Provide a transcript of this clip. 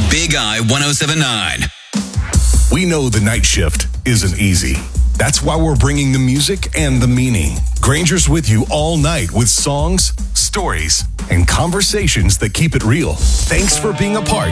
Big Eye 1079. We know the night shift isn't easy. That's why we're bringing the music and the meaning. Granger's with you all night with songs, stories, and conversations that keep it real. Thanks for being a part